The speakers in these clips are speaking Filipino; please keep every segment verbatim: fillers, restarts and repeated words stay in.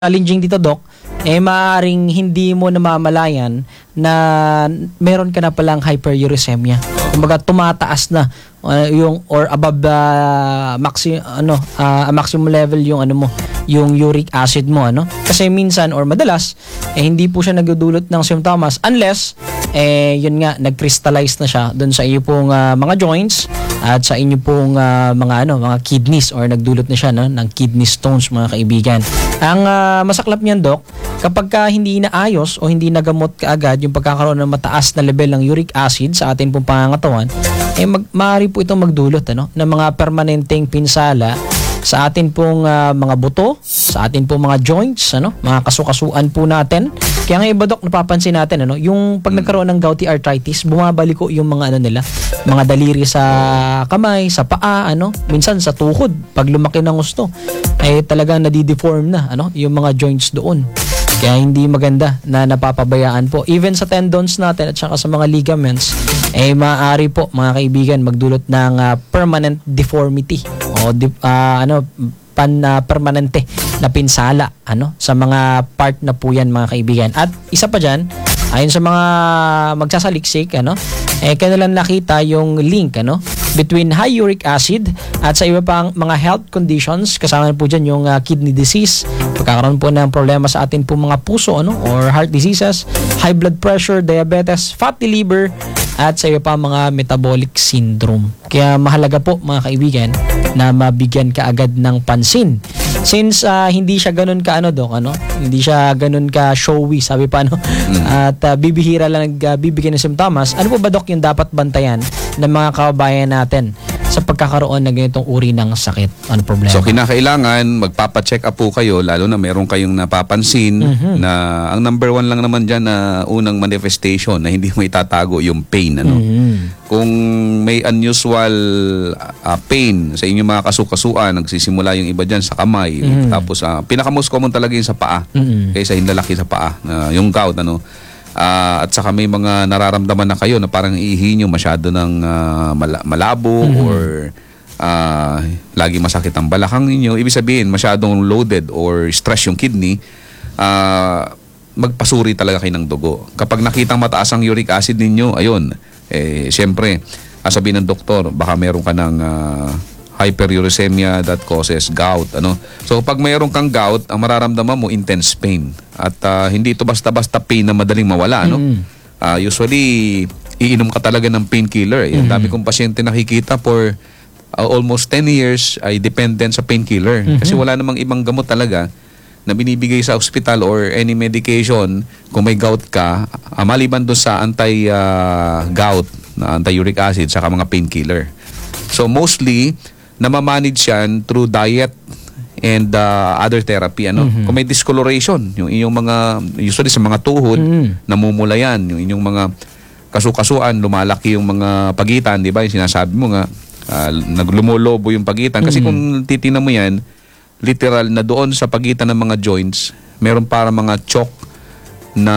challenging dito, Doc, eh maaaring hindi mo namamalayan na meron ka na palang hyperuricemia. Kumbaga tumataas na uh, yung or above the maxi ano uh, maximum level yung ano mo, yung uric acid mo, ano? Kasi minsan or madalas eh hindi po siya nagdudulot ng symptoms unless eh yun nga nag-crystallize na siya doon sa iyo pong uh, mga joints at sa inyo pong uh, mga ano mga kidneys or nagdulot na siya no ng kidney stones, mga kaibigan. Ang uh, masaklap niyan, Doc, kapag ka hindi naayos o hindi nagamot kaagad yung pagkakaroon ng mataas na level ng uric acid sa atin pong pangangatawan, eh mag, maaari po itong magdulot ano ng mga permanenteng pinsala sa atin pong uh, mga buto, sa atin pong mga joints, ano, mga kasukasuan po natin. Kaya nga iba, Doc, napapansin natin ano, yung pag nagkaroon ng gouty arthritis, bumabalik ko yung mga ano nila, mga daliri sa kamay, sa paa, ano, minsan sa tuhod, pag lumaki ng gusto, eh talagang nadideform na ano, yung mga joints doon. Kaya hindi maganda na napapabayaan po. Even sa tendons natin at saka sa mga ligaments, eh maaari po, mga kaibigan, magdulot ng uh, permanent deformity o di, uh, ano pan uh, permanente na pinsala ano sa mga part na po yan, mga kaibigan. At isa pa diyan, ayon sa mga magsasaliksik ano, eh kailan nakita yung link ano between high uric acid at sa iba pang mga health conditions, kasama po dyan yung uh, kidney disease, pagkakaroon po ng problema sa atin po mga puso ano or heart diseases, high blood pressure, diabetes, fatty liver at sa iba pa mga metabolic syndrome. Kaya mahalaga po, mga kaibigan, na mabigyan ka agad ng pansin. Since uh, hindi siya ganun ka ano, Doc, ano? Hindi siya ganun ka showy, sabi pa no. Mm. At uh, bibihira lang nagbibigay ng simptomas. Ano po ba, Doc, yung dapat bantayan ng mga kababayan natin sa pagkakaroon ng ganitong uri ng sakit? Ano problema? So kinakailangan magpapa-check up po kayo, lalo na meron kayong napapansin mm-hmm. na ang number one lang naman dyan na unang manifestation na hindi mo itatago yung pain. Ano? Mm-hmm. Kung may unusual uh, pain sa inyong mga kasukasuan, nagsisimula yung iba dyan sa kamay, mm-hmm. tapos uh, pinaka-most common talaga yung sa paa, mm-hmm. kaysa yung lalaki sa paa, uh, yung gout, ano. Uh, at saka may mga nararamdaman na kayo na parang ihi nyo masyado ng uh, mala- malabo mm-hmm. or uh, lagi masakit ang balakang ninyo, ibig sabihin masyadong loaded or stress yung kidney, uh, magpasuri talaga kayo ng dugo. Kapag nakitang mataas ang uric acid ninyo, ayun, eh, siyempre, sabihin ng doktor, baka meron ka ng uh, hyperuricemia that causes gout, ano. So pag mayroon kang gout, ang mararamdaman mo intense pain at uh, hindi ito basta-basta pain na madaling mawala, ano. Mm. Uh, usually iinom ka talaga ng painkiller. Eh. Mm. Ang dami kong pasyente nakikita for uh, almost ten years ay dependent sa painkiller, mm-hmm. kasi wala namang ibang gamot talaga na binibigay sa hospital or any medication kung may gout ka, uh, maliban doon sa anti uh, gout na anti-uric acid saka mga painkiller. So mostly namamanage yan through diet and uh, other therapy. Ano? Mm-hmm. Kung may discoloration, yung inyong mga, usually sa mga tuhod, mm-hmm. namumula yan. Yung inyong mga kasukasuan, lumalaki yung mga pagitan, di ba? Yung sinasabi mo nga, uh, naglumulobo yung pagitan. Kasi mm-hmm. kung titingnan mo yan, literal na doon sa pagitan ng mga joints, meron para mga chalk na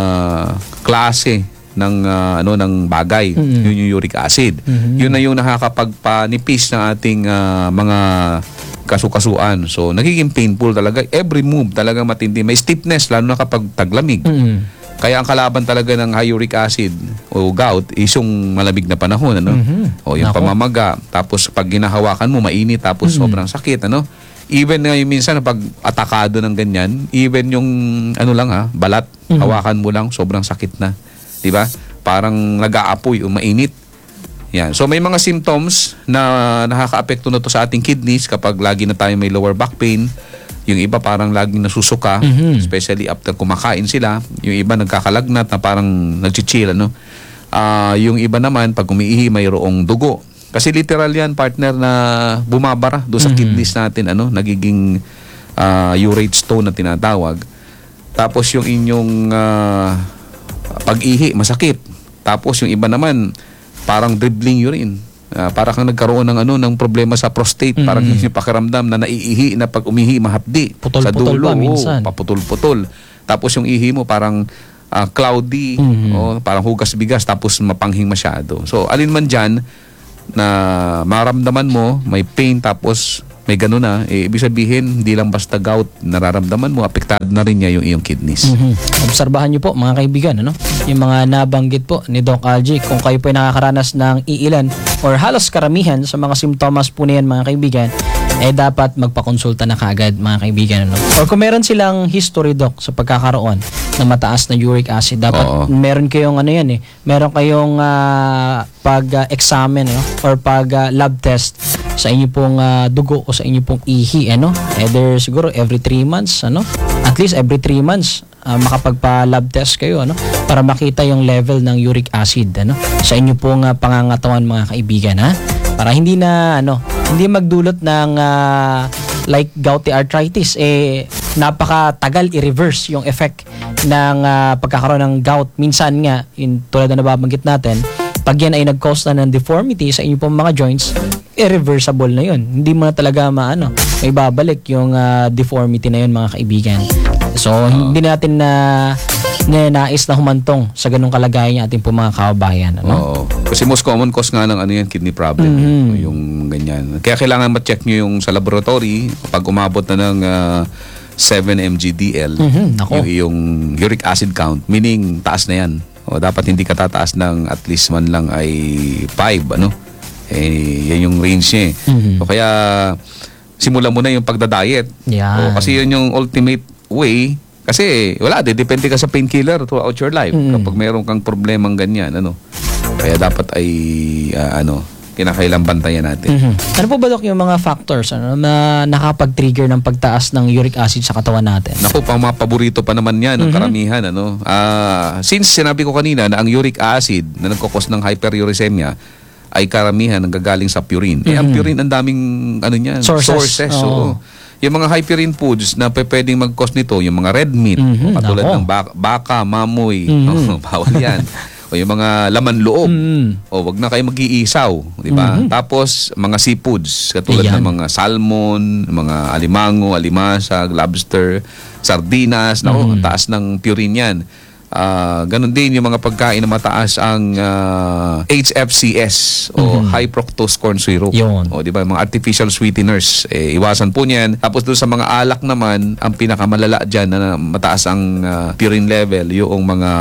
klase ng uh, ano ng bagay, mm-hmm. yun yung uric acid. Mm-hmm. Yun na yung nakakapagpanipis ng ating uh, mga kasukasuan. So nagiging painful talaga. Every move talaga matindi. May stiffness lalo na kapag taglamig. Mm-hmm. Kaya ang kalaban talaga ng high uric acid o gout is yung malamig na panahon, ano? Mm-hmm. O yung Nako. pamamaga. Tapos pag ginahawakan mo mainit tapos mm-hmm. sobrang sakit, ano? Even nga yung minsan pag atakado ng ganyan, even yung ano lang ha, balat, mm-hmm. hawakan mo lang, sobrang sakit na. Diba? Parang nag-aapoy o mainit. Yan. So may mga symptoms na nakaka-apekto na to sa ating kidneys kapag lagi na tayo may lower back pain. Yung iba parang laging nasusuka, mm-hmm. especially after kumakain sila. Yung iba nagkakalagnat na parang nagchichill, ano? Uh, yung iba naman pag umiihi mayroong dugo. Kasi literal yan, partner, na bumabara doon sa mm-hmm. kidneys natin, ano? Nagiging uh, urate stone na tinatawag. Tapos yung inyong uh, pag-ihi, masakit. Tapos yung iba naman, parang dribbling urine. Uh, para kang nagkaroon ng ano ng problema sa prostate. Mm-hmm. Parang yung pakiramdam na naiihi na pag umihi, mahapdi. Putol-putol sa dulo, ba minsan? Oh, paputol-putol. Tapos yung ihi mo parang uh, cloudy, mm-hmm. oh, parang hugas-bigas, tapos mapanghing masyado. So, alin man dyan na maramdaman mo, may pain, tapos may gano'n na, eh, ibig sabihin, hindi lang basta gout nararamdaman mo, apektado na rin niya yung iyong kidneys. Mm-hmm. Obserbahan niyo po mga kaibigan, ano? Yung mga nabanggit po ni Doc Algie, kung kayo po ay nakakaranas ng iilan or halos karamihan sa mga simptomas po niyan mga kaibigan, eh dapat magpakonsulta na kaagad mga kaibigan, ano? Or kung meron silang history, Doc, sa pagkakaroon ng mataas na uric acid, dapat Oo. meron kayong ano yan eh, meron kayong uh, pag-examine, ano? Or pag-lab test sa inyo pong uh, dugo o sa inyo pong ihi, ano? Either siguro every three months, ano? At least every three months, uh, makapagpa-lab test kayo, ano? Para makita yung level ng uric acid, ano? Sa inyo pong uh, pangangatawan mga kaibigan, ha? Para hindi na, ano, hindi magdulot ng uh, like gouty arthritis, eh, napakatagal i-reverse yung effect ng uh, pagkakaroon ng gout. Minsan nga, yung, tulad na nababanggit natin, pag yan ay nag-cause na ng deformity sa inyo pong mga joints, irreversible na yun. Hindi mo na talaga maano, may babalik yung uh, deformity na yun mga kaibigan. So, uh, hindi natin na nais na humantong sa ganung kalagayan ng ating pong mga kababayan. Ano? Oo. Kasi most common cause nga ng ano yan, kidney problem. Mm-hmm. Yung ganyan. Kaya kailangan ma-check nyo yung sa laboratory pag umabot na ng uh, seven milligrams D L, mm-hmm. yung, yung uric acid count, meaning taas na yan. O dapat hindi ka tataas ng at least man lang ay five, ano? Eh, yan yung range niya eh. Mm-hmm. O kaya, simulan mo na yung pagda-diet. Yan. O, kasi yun yung ultimate way. Kasi, wala, depende ka sa painkiller throughout your life. Mm-hmm. Kapag mayroon kang problemang ganyan, ano? Kaya dapat ay, uh, ano, kinakailang bantayan natin. Mm-hmm. Ano po ba, Dok, yung mga factors ano, na nakapag-trigger ng pagtaas ng uric acid sa katawan natin? Naku, pang mga paborito pa naman yan, ng Mm-hmm. karamihan. Ano? Uh, since sinabi ko kanina na ang uric acid na nagkakos ng hyperuricemia ay karamihan nanggagaling sa purine. Mm-hmm. Eh, ang purine, ang daming ano niyan, sources. sources Oo. oo. Yung mga high purine foods na pe- pwedeng mag-cause nito, yung mga red meat, Mm-hmm. katulad Nako. ng baka, baka mamoy, Mm-hmm. oh, bawal yan. O yung mga laman loob, Mm-hmm. o wag na kayo mag-iisaw, di ba? Mm-hmm. Tapos mga seafoods, katulad Ayan. ng mga salmon, mga alimango, alimasag, lobster, sardinas, nako, Mm-hmm. ang taas ng purine yan. Ah, ganun din yung mga pagkain na mataas ang ah, H F C S o high fructose corn syrup. Yun. O di ba, mga artificial sweeteners, eh, iwasan po niyan. Tapos doon sa mga alak naman, ang pinakamalala diyan na mataas ang ah, purine level, yung mga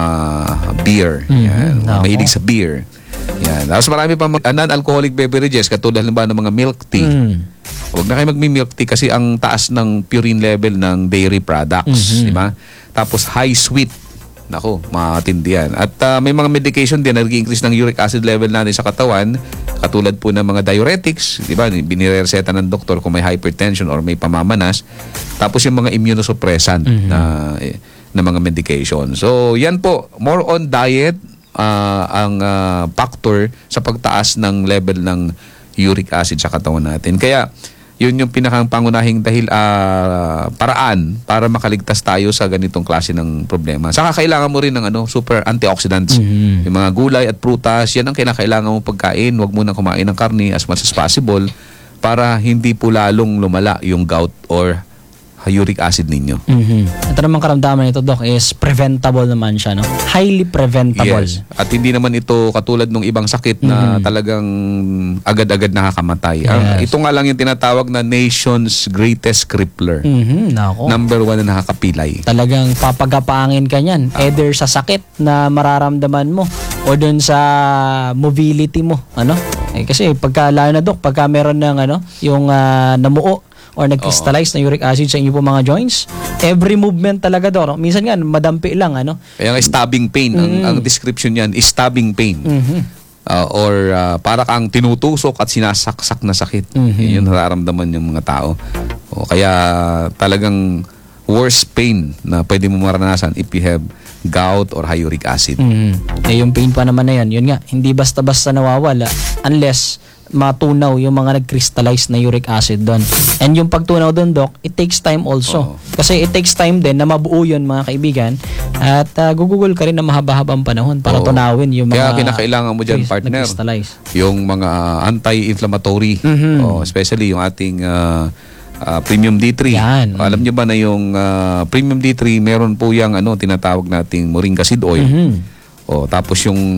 beer. Mhm. Yan, mga Nako. mahilig sa beer. Yan. Tapos marami pa mga non-alcoholic beverages katulad ng mga milk tea. Mm. Huwag na kayo magmi-milk tea kasi ang taas ng purine level ng dairy products, Mhm. di ba? Tapos high sweet. Nako, matindi yan. At ah, may mga medication din na nag-increase ng uric acid level natin sa katawan, katulad po ng mga diuretics, di ba? Binireseta ng doktor kung may hypertension or may pamamanas. Tapos yung mga immunosuppressant na, eh, na mga medication. So, yan po, more on diet ah, ang ah, factor sa pagtaas ng level ng uric acid sa katawan natin. Kaya, yun yung pinakang pangunahing dahil ah, paraan para makaligtas tayo sa ganitong klase ng problema. Saka kailangan mo rin ng ano, super antioxidants. Mhm. Yung mga gulay at prutas, yan ang kinakailangan mong pagkain. Huwag mo nang kumain ng karne as much as possible para hindi po lalong lumala yung gout or uric acid ninyo. Mhm. Ito naman karamdaman nito, Doc, is preventable naman siya, no? Highly preventable. Yes. At hindi naman ito katulad ng ibang sakit na talagang agad-agad nakakamatay. Ang- Yes. ito nga lang yung tinatawag na nation's greatest crippler. Mhm. Nako. Number one na nakakapilay. Talagang papagapangin ka niyan. Either sa sakit na mararamdaman mo o dun sa mobility mo. Ano? Eh, kasi pagka, lalo na, Dok, pagka meron ng ano, yung ah, namuo or nag-crystallize na uric acid sa inyo po mga joints, every movement talaga, Dok. No? Minsan nga, madampi lang. Ano? Kaya nga stabbing pain. Ang, ang description niyan is stabbing pain. Mhm. Uh, or uh, para kang tinutusok at sinasaksak na sakit. Mhm. Yun yung nararamdaman ng mga tao. O, kaya talagang worst pain na pwede mo maranasan if you have gout or high uric acid. Mhm. Eh, yung pain pa naman na yan, yun nga, hindi basta-basta nawawala unless matunaw yung mga nag-crystallize na uric acid doon. And yung pagtunaw doon, Doc, it takes time also. Oo. Kasi it takes time din na mabuo yun, mga kaibigan. At uh, gugugol ka rin na mahaba-habang panahon para Oo. tunawin yung mga... Kaya kinakailangan mo dyan, crys- partner, nag-crystallize. yung mga anti-inflammatory, Mhm. o especially yung ating uh, uh, Premium D three. Yan. Alam niyo ba na yung uh, Premium D three, meron po yung ano, tinatawag nating moringa seed oil. Mhm. O, tapos yung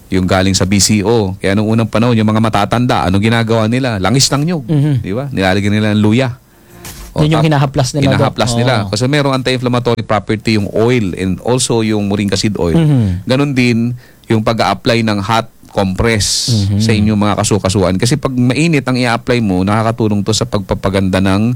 yung galing sa B C O. Kaya nung unang panahon, yung mga matatanda, ano ginagawa nila? Langis ng nyug. Mhm. Di ba? Nilalagyan nila ng luya. O, Yun yung tap- hinahaplas nila. Doc. Hinahaplas nila. Oo. Kasi merong anti-inflammatory property yung oil and also yung moringa seed oil. Mhm. Ganon din yung pag-a-apply ng hot compress Mhm. sa inyong mga kasukasuan. Kasi pag mainit ang i-apply mo, nakakatulong to sa pagpapaganda ng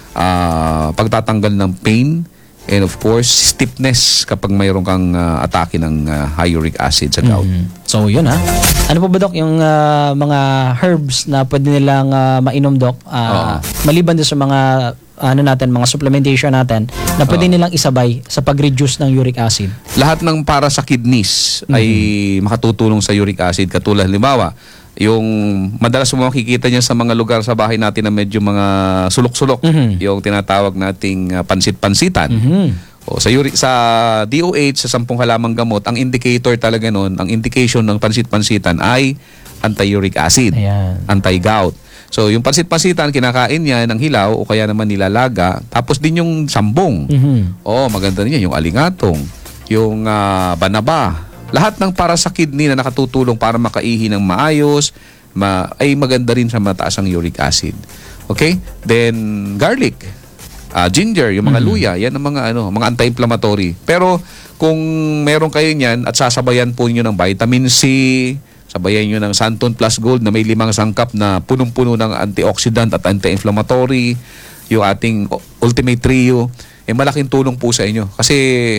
ah, pagtatanggal ng pain and of course, stiffness kapag mayroon kang ah, atake ng ah, high uric acid sa gout. Mhm. So, yun ha. Ano po ba, Doc, yung ah, mga herbs na pwede nilang ah, mainom, Doc? Ah, maliban din sa mga ano natin, mga supplementation natin na pwede Oo. nilang isabay sa pag-reduce ng uric acid. Lahat ng para sa kidneys ay makatutulong sa uric acid. Katulad, halimbawa, yung madalas mo makikita niya sa mga lugar sa bahay natin na medyo mga sulok-sulok, Mhm. yung tinatawag nating ah, pansit-pansitan. Mhm. O, sa uric, sa D O H, sa sampung halamang gamot, ang indicator talaga nun, ang indication ng pansit-pansitan ay anti-uric acid, Ayan. anti-gout. So, yung pansit-pansitan, kinakain niya ng hilaw o kaya naman nilalaga. Tapos din yung sambong. Mhm. Oh, maganda rin yan. Yung alingatong, yung ah, banaba. Lahat ng para sa kidney na nakatutulong para makaihi ng maayos, ma ay maganda rin sa mataas ang uric acid. Okay? Then, garlic, ah, ginger, yung mga luya, yan ang mga, ano, mga anti-inflammatory. Pero, kung meron kayo niyan at sasabayan po niyo ng vitamin C, sabayan nyo ng Santon Plus Gold na may limang sangkap na punong-puno ng antioxidant at anti-inflammatory, yung ating Ultimate Trio, eh malaking tulong po sa inyo. Kasi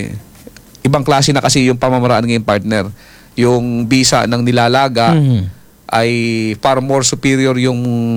ibang klase na kasi yung pamamaraan ng partner. Yung bisa ng nilalaga Mhm. ay far more superior yung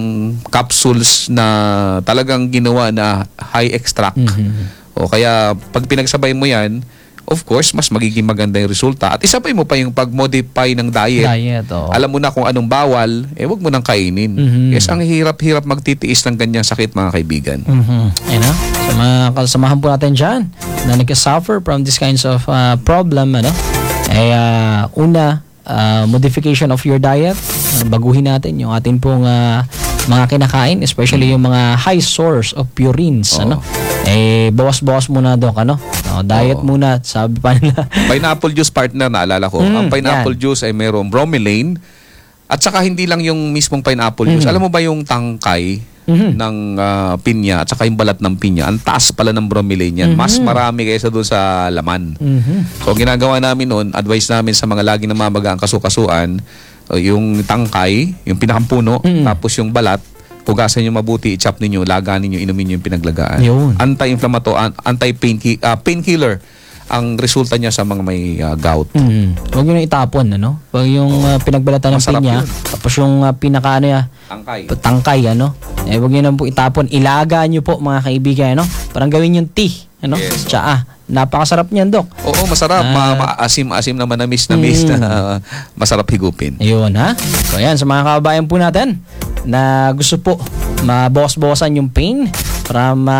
capsules na talagang ginawa na high extract. Mhm. O kaya pag pinagsabay mo yan, of course, mas magiging maganda yung resulta. At isabay mo pa yung pag-modify ng diet. Diet, oo. Alam mo na kung anong bawal, eh wag mo nang kainin. Mhm. Yes, ang hirap-hirap magtitiis ng ganyang sakit, mga kaibigan. Mhm. Ayun na. Sa mga kasamahan po natin dyan na nag-suffer from these kinds of uh, problem, ano? Eh, uh, una, uh, modification of your diet. Uh, baguhin natin yung atin pong uh, mga kinakain, especially yung mga high source of purines, Oo. ano? Eh, bawas-bawas muna, Doc, ano? Oh, diet Oo. muna, sabi pa nila. Pineapple juice, partner, naalala ko. Mm, ang pineapple yan. juice ay mayroong bromelain. At saka hindi lang yung mismong pineapple juice. Mhm. Alam mo ba yung tangkay Mhm. ng ah, pinya at saka yung balat ng pinya? Ang taas pala ng bromelain yan. Mas marami kaysa doon sa laman. Mhm. So, ang ginagawa namin noon, advice namin sa mga lagi namamaga ang kasukasuan, uh, yung tangkay, yung pinakampuno, Mm. tapos yung balat, hugasan nyo mabuti, i-chop ninyo, laganin nyo, inumin nyo yung pinaglagaan. Yun. Anti-inflammatory, an- anti-pain ki- ah, painkiller ang resulta niya sa mga may ah, gout. Mhm. Huwag yun yung itapon, ano? Huwag yung uh, pinagbalatan ng Masarap pinya, yun. tapos yung uh, pinaka, ano ya, Tangkay. tangkay, ano? Eh, huwag nyo na po itapon. Ilaga nyo po, mga kaibigan, ano? Parang gawin yung tea, ano? Yes. Tsaa. Napakasarap niyan, Dok. Oo, masarap. Ah. Ma- maasim-asim na manamis-namis Mm. na ah, masarap higupin. Ayun, ha? So, ayan, sa mga kababayan po natin na gusto po mabawas-bawasan yung pain para ma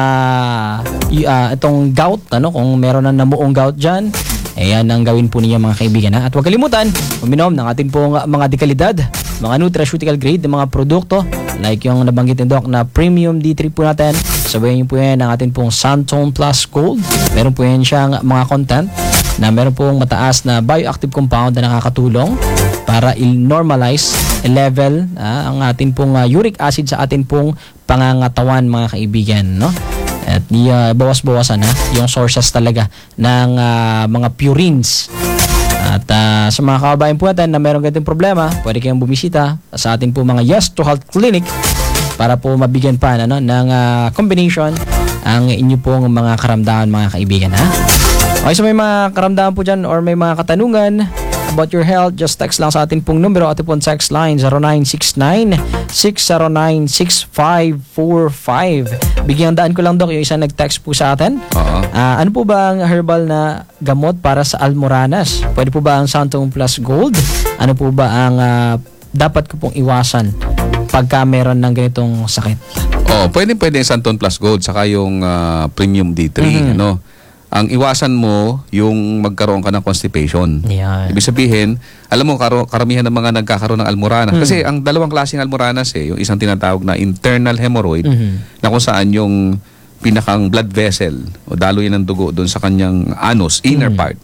y- ah, itong gout, ano, kung meron na namuong gout dyan, ayan ang gawin po ninyo, mga kaibigan, ha? At huwag kalimutan, uminom ng ating pong ah, mga dekalidad, mga nutraceutical grade ng mga produkto like yung nabanggit ni Doc na Premium D three po natin. Sabayan niyo po yan ang ating pong Santon Plus Gold. Meron po yan siyang mga content na meron pong mataas na bioactive compound na nakakatulong para i-normalize, i-level ah, ang ating pong ah, uric acid sa ating pong pangangatawan, mga kaibigan, no? At di ah, bawas-bawasan, ha, yung sources talaga ng ah, mga purines. At ah, sa mga kababayan po natin na meron ganitong problema, pwede kayong bumisita sa ating po mga Yes to Health Clinic para po mabigyan pa, ano, ng ah, combination ang inyo pong mga karamdaman, mga kaibigan, ha? Okay, so may mga karamdaman po dyan or may mga katanungan about your health, just text lang sa ating pong numero, ating pong text line zero nine six nine, six zero nine, six five four five. Bigyan daan ko lang, Doc, yung isang nag-text po sa atin. Oo. Ah, ano po ba ang herbal na gamot para sa almoranas? Pwede po ba ang Santon Plus Gold? Ano po ba ang ah, dapat ko pong iwasan pagka meron ng ganitong sakit? Oh, pwede pwede yung Santon Plus Gold saka yung ah, Premium D three, Mhm. ano. Ang iwasan mo yung magkaroon ka ng constipation. Yan. Ibig sabihin, alam mo karo, karamihan ng mga nagkakaroon ng almoranas kasi ang dalawang klaseng almoranas eh, yung isang tinatawag na internal hemorrhoid Mhm. na kung saan yung pinakang blood vessel o daloy ng dugo doon sa kanyang anus, inner part,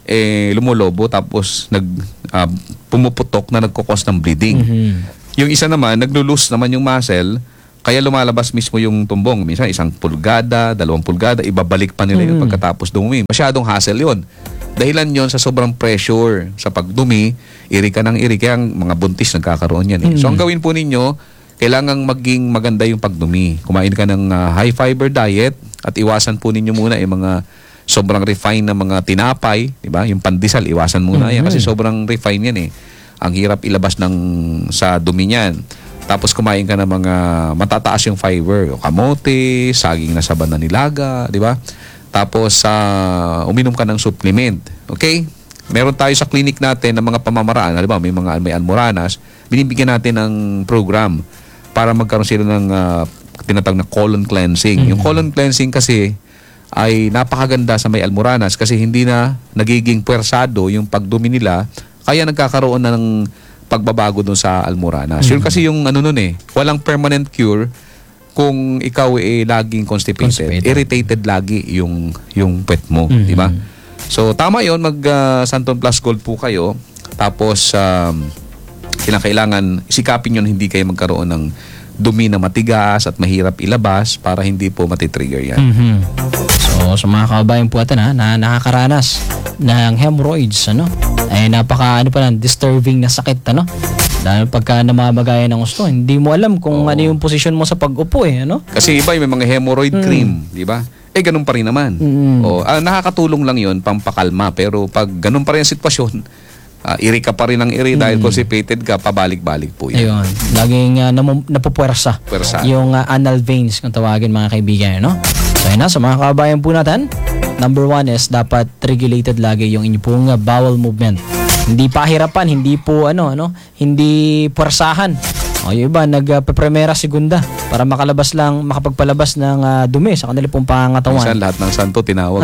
eh lumulobo tapos nag ah, pumuputok na nagkukos ng bleeding. Mhm. Yung isa naman, naglo-loose naman yung muscle, kaya lumalabas mismo yung tumbong. Minsan isang pulgada, dalawang pulgada, ibabalik pa nila yun Mm. pagkatapos dumi. Masyadong hassle yun. Dahilan yon sa sobrang pressure sa pagdumi, iri ka ng iri, kaya ang mga buntis nagkakaroon yan. Eh. So ang gawin po ninyo, kailangang maging maganda yung pagdumi. Kumain ka ng ah, high fiber diet at iwasan po ninyo muna yung mga sobrang refined na mga tinapay, di ba? Yung pandesal, iwasan muna yan kasi sobrang refined yan eh. Ang hirap ilabas ng sa dumi niyan. Tapos kumain ka ng mga matataas yung fiber, yung kamote, saging na saban na nilaga, di ba? Tapos uh, uminom ka ng supplement. Okay? Meron tayo sa clinic natin ng mga pamamaraan, halimbawa may mga may almoranas, binibigyan natin ng program para magkaroon sila ng uh, tinatawag na colon cleansing. Mm-hmm. Yung colon cleansing kasi ay napakaganda sa may almoranas kasi hindi na nagiging puwersado yung pagdumi nila, kaya nagkakaroon na ng pagbabago doon sa almoranas. Mm-hmm. Yun kasi yung ano nun eh, walang permanent cure kung ikaw eh laging constipated, Constipated. irritated lagi yung yung pet mo, Mhm. di ba? So tama 'yon, mag uh, Santon Plus Gold po kayo. Tapos um, kailangan sikapin yun hindi kayo magkaroon ng dumi na matigas at mahirap ilabas para hindi po matitrigger yan. Mhm. So, sa mga kababayan po natin ha, na nakakaranas ng hemorrhoids, ano? Ay napaka ano pa lang, disturbing na sakit, ano? Dahil pagka namamagayan ng gusto, hindi mo alam kung ano yung posisyon mo sa pag-upo eh, ano? Kasi iba may mga hemorrhoid cream, di ba? Eh ganun pa rin naman. Mm. O, ah, nakakatulong lang 'yon pampakalma, pero pag ganun pa rin ang sitwasyon, ah, iri ka pa rin ng iri dahil constipated ka, pabalik-balik po 'yan. Ayun, laging uh, namu- napupuwersa Puwersa. yung uh, anal veins kung tawagin mga kaibigan, no? So yun na, sa mga kababayan po natin, number one is dapat regulated lagi yung inyo pong uh, bowel movement. Hindi pahirapan, hindi po ano, ano, hindi puwersahan. O yung iba, nagpe-primera segunda para makalabas lang, makapagpalabas ng uh, dumi sa kanila pong pangangatawan. Minsan lahat ng santo tinawag.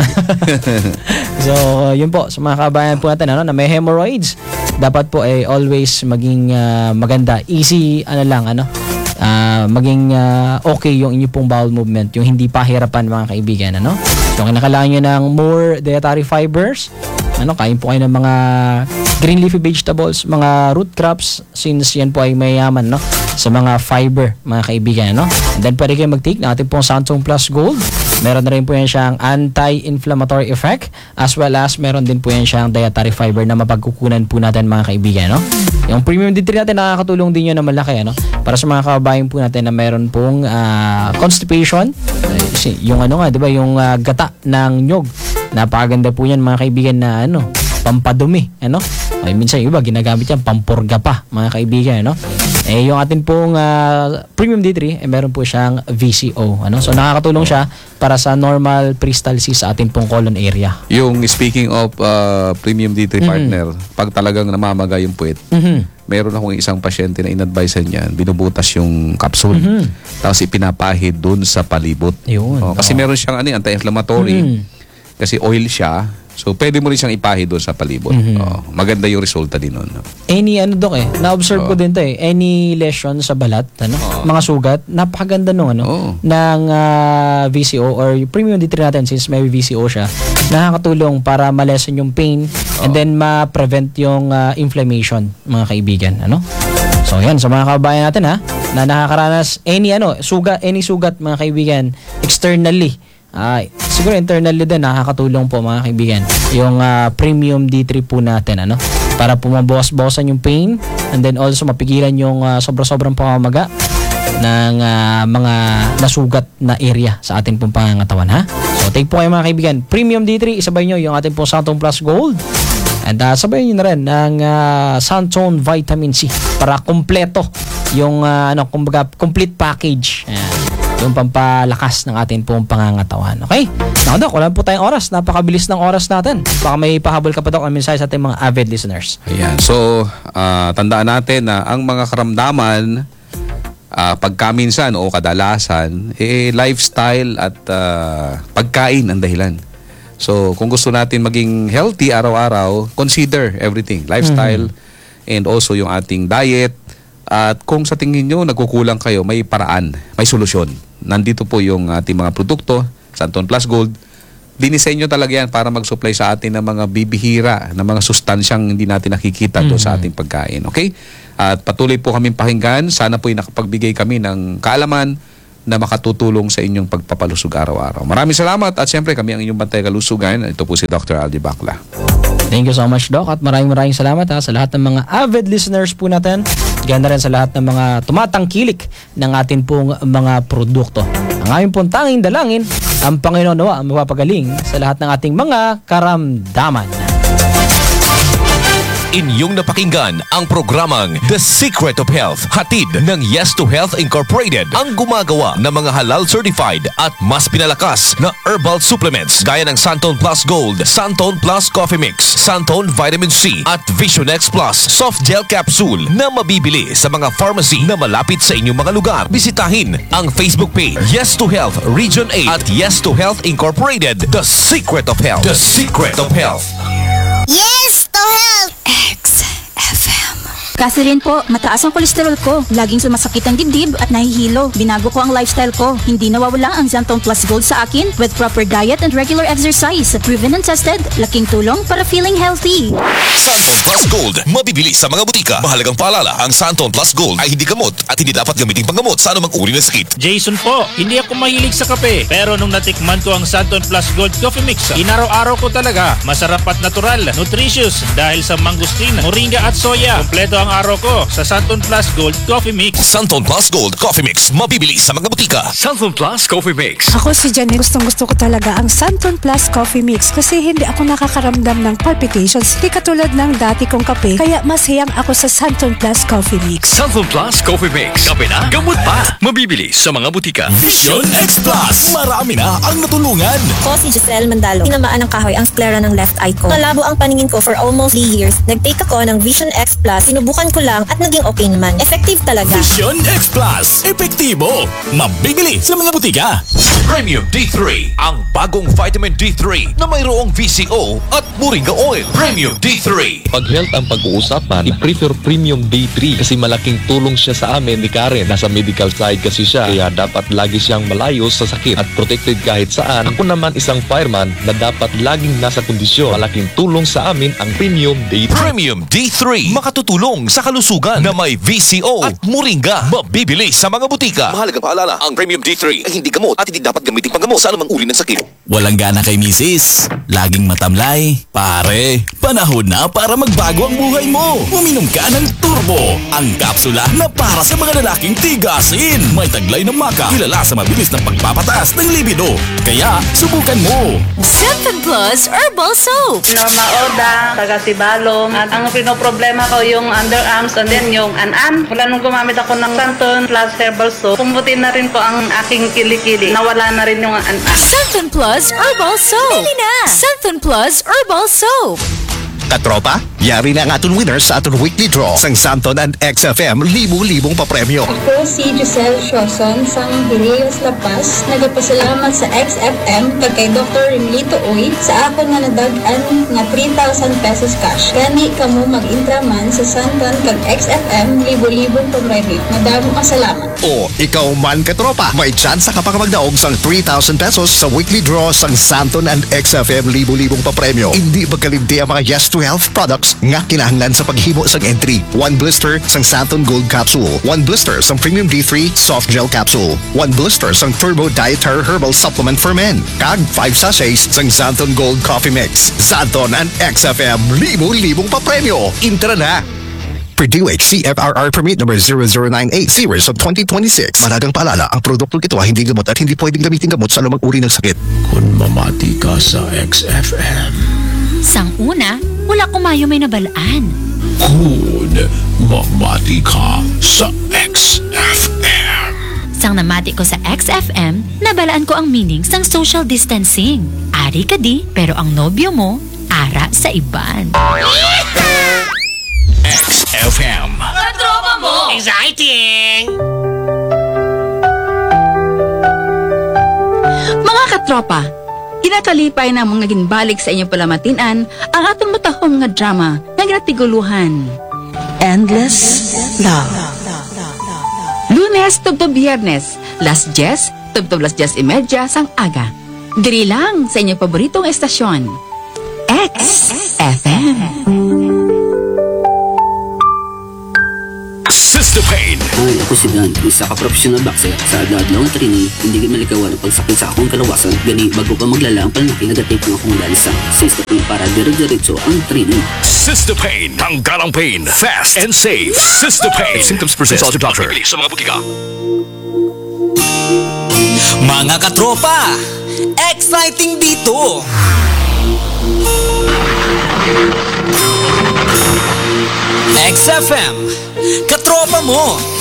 So, yun po, sa mga kabayan po natin, ano, na may hemorrhoids, dapat po ay always maging uh, maganda, easy, ano lang, ano, uh, maging uh, okay yung inyo pong bowel movement, yung hindi pahirapan mga kaibigan, ano. So, kinakailangan nyo ng more dietary fibers, ano, kain po kayo ng mga green leafy vegetables, mga root crops, since yan po ay mayaman, no, sa mga fiber, mga kaibigan, no. And then pwede kayo mag-take na ating pong Santon Plus Gold. Meron na rin po yan siyang anti-inflammatory effect, as well as meron din po yan siyang dietary fiber na mapagkukunan po natin mga kaibigan, no. Yung premium D three natin nakakatulong din yun na malaki, ano, para sa mga kababayan po natin na meron pong uh, constipation, yung ano nga, di ba, yung uh, gata ng nyog. Napakaganda po yan mga kaibigan na ano, pampadumi, ano. Ay minsan iba ginagamit yan pampurga pa mga kaibigan, ano. Eh yung atin pong uh, premium D three eh, meron po siyang V C O, ano. So nakakatulong siya para sa normal peristalsis sa atin pong colon area. Yung speaking of uh, premium D three partner, pag talagang namamaga yung puwet, Mhm. meron akong isang pasyente na in-advise niyan, binubutas yung capsule, Mhm. tapos ipinapahid dun sa palibot. Yun. Oh, kasi Oo. meron siyang ano, anti-inflammatory, Mhm. kasi oil siya, so pwede mo rin siyang ipahid doon sa palibot. Mhm. Oh, maganda yung resulta din nun. Any ano dok eh, na-observe ko din to eh, any lesion sa balat, ano, mga sugat, napakaganda nung ano, Oo. ng ah, V C O or yung premium D three natin since may V C O siya, nakakatulong para ma-lessen yung pain and then ma-prevent yung ah, inflammation, mga kaibigan, ano. So yan, sa mga kababayan natin ha, na nakakaranas any ano, sugat, any sugat mga kaibigan, externally, ay, siguro internally din nakakatulong po mga kaibigan yung ah, premium D three po natin, ano, para pumabawas-bawasan yung pain and then also mapigilan yung ah, sobra-sobrang pamamaga ng ah, mga nasugat na area sa ating pong pangangatawan, ha. So take po kayo mga kaibigan, premium D three, isabay nyo yung ating pong Santon Plus Gold and uh, sabayin nyo na rin ng uh, Santon Vitamin C para kompleto yung uh, ano, kumbaga complete package. Ayan, yung pampalakas ng ating pong pangangatawan. Okay? Naku Dok, wala po tayong oras. Napakabilis ng oras natin. Baka may pahabol ka pa Dok ang mensahe sa ating mga avid listeners. Ayan. So, ah, tandaan natin na ang mga karamdaman, ah, pagkaminsan o kadalasan, eh, lifestyle at ah, pagkain ang dahilan. So, kung gusto natin maging healthy araw-araw, consider everything. Lifestyle and also yung ating diet. At kung sa tingin nyo nagkukulang kayo, may paraan, may solusyon. Nandito po yung ating mga produkto, Santon Plus Gold, dinisenyo talaga yan para mag-supply sa atin ng mga bibihira, ng mga sustansyang hindi natin nakikita doon sa ating pagkain. Okay? At patuloy po kaming pakinggan. Sana po'y nakapagbigay kami ng kaalaman na makatutulong sa inyong pagpapalusog araw-araw. Maraming salamat at siyempre kami ang inyong bantay kalusugan. Ito po si Doctor Aldi Bacla. Thank you so much, Doc. At maraming maraming salamat ha, sa lahat ng mga avid listeners po natin. Ganda rin sa lahat ng mga tumatangkilik ng atin pong mga produkto. Ang aming pong tanging dalangin, ang Panginoon nawa ang mapapagaling sa lahat ng ating mga karamdaman. Inyong napakinggan ang programang The Secret of Health, hatid ng Yes to Health Incorporated, ang gumagawa ng mga halal certified at mas pinalakas na herbal supplements gaya ng Santon Plus Gold, Santon Plus Coffee Mix, Santon Vitamin C at Vision X Plus Soft Gel Capsule na mabibili sa mga pharmacy na malapit sa inyong mga lugar. Bisitahin ang Facebook page Yes to Health Region eight at Yes to Health Incorporated, The Secret of Health. The Secret of Health. Yes to Health! X F M. Kasi rin po, mataas ang kolesterol ko. Laging sumasakit ang dibdib at nahihilo. Binago ko ang lifestyle ko. Hindi nawawala ang Santon Plus Gold sa akin with proper diet and regular exercise. Proven and tested, laking tulong para feeling healthy. Santon Plus Gold, mabibili sa mga butika. Mahalagang paalala, ang Santon Plus Gold ay hindi gamot at hindi dapat gamitin panggamot sa anumang uri ng sakit. Jason po, hindi ako mahilig sa kape. Pero nung natikman ko ang Santon Plus Gold Coffee Mix, inaraw-araw ko talaga. Masarap at natural, nutritious dahil sa mangustin, moringa at soya. Kompleto ang araw ko sa Santon Plus Gold Coffee Mix. Santon Plus Gold Coffee Mix, mabibili sa mga butika. Santon Plus Coffee Mix. Ako si Jenny, gustong gusto ko talaga ang Santon Plus Coffee Mix kasi hindi ako nakakaramdam ng palpitations. Hindi katulad ng dati kong kape, kaya mas hiyang ako sa Santon Plus Coffee Mix. Santon Plus Coffee Mix. Kape na, gamot pa. Mabibili sa mga butika. Vision X Plus, marami na ang natulungan. Ako si Giselle Mandalo. Tinamaan ng kahoy ang sclera ng left eye ko. Malabo ang paningin ko for almost three years. Nag-take ako ng Vision X Plus. Sinubukan ko lang at naging okay naman. Effective talaga. Vision X Plus, epektibo. Mabibili sa mga butika. Premium D three, ang bagong vitamin D three na mayroong V C O at Moringa Oil. Premium D three. Pag health ang pag-uusapan, i-prefer Premium D three kasi malaking tulong siya sa amin ni Karen. Nasa medical side kasi siya, kaya dapat lagi siyang malayo sa sakit at protected kahit saan. Ako naman isang fireman na dapat laging nasa kondisyon. Malaking tulong sa amin ang Premium D three. Premium D three, makatutulong sa kalusugan na may V C O at Moringa. Mabibili sa mga butika. Mahalagang paalala, ang Premium D three ay hindi gamot at hindi dapat gamitin panggamot sa anumang uri ng sakit. Walang gana kay misis, laging matamlay. Pare, panahon na para magbago ang buhay mo. Uminom ka ng Turbo, ang kapsula na para sa mga lalaking tigasin. May taglay ng maka, kilala sa mabilis na pagpapataas ng libido. Kaya, subukan mo. Santon Plus Herbal Soap. Norma Oda, taga Sibalom. At ang pinoproblema ko yung underarms and then yung an-an. Wala nung gumamit ako ng Santon Plus Herbal Soap. Pumutin na rin po ang aking kilikili. Nawala na rin yung an-an. Santon Plus Herbal Soap. Bili na! Santon Plus Herbal Soap. Katropa, yari na ang aton winners sa aton weekly draw sang Santon and X F M libu-libong papremyo. Ako si Giselle Shoson sang Hileos La Paz. Nagapasalamat sa X F M kag kay Doctor Rimlito Uy sa ako nga nadag-an nga three thousand pesos cash. Gani kamo mag-intraman sa Santon kag X F M libu-libong papremyo. Madamo ka salamat. O, ikaw man katropa, may chance ka pa magdaog sang three thousand pesos sa weekly draw sang Santon and X F M libu-libong papremyo. Hindi magkalimti ang mga Yes to Health products nga kinahanglan sa paghimo sang entry. One blister sang Santon Gold Capsule, one blister sang Premium D three Soft Gel Capsule, one blister sang Turbo Dietary Herbal Supplement for Men, kag five sachets sang Santon Gold Coffee Mix. Santon and X F M libo-libong papremyo. Intra na! Per D O H C F R R Permit number zero zero nine eight series of twenty twenty-six. Malagang paalala, ang produktong ito ay hindi gamot at hindi pwedeng gamitin gamot sa anumang uri ng sakit. Kung mamati ka sa X F M. Sang una, wala kumayo may nabalaan. Kung mamati ka sa X F M. Sang namati ko sa X F M, nabalaan ko ang meaning sang social distancing. Ari ka di, pero ang nobyo mo, ara sa iban. X F M. Katropa mo! Exciting! Mga katropa, kinakalipay na mga ginbalik sa inyong palamatinan ang atong matahong nga drama nga ginatiguluhan. Endless Love. Lunes tugtog Biyernes, Las Jess, tugtog Las Jess imedya sang aga. Diri lang sa inyong paboritong estasyon, X F M. Sister Pain. Ay, ako si Dan, isa ka professional boxer. Sa adlaw nga training, hindi gid malikawan ang pagsakit sa akong kalawasan. Gani, bago pa maglala ang palaki, nagatake ng akong dalisa. Sister Pain para dire-diretso ang training. Sister Pain. Tanggalang pain. Fast and safe. Sister Pain. If symptoms persist, consult your doctor. Sa mga butika. Mga katropa, exciting dito! X F M, katropa mo!